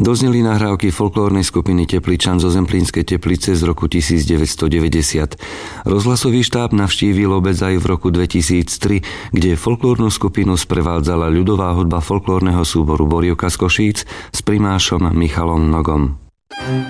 Dozneli nahrávky folklórnej skupiny Tepličan zo Zemplínskej Teplice z roku 1990. Rozhlasový štáb navštívil obec aj v roku 2003, kde folklórnu skupinu sprevádzala ľudová hudba folklórneho súboru Borievka z Košíc s primášom Michalom Nogom.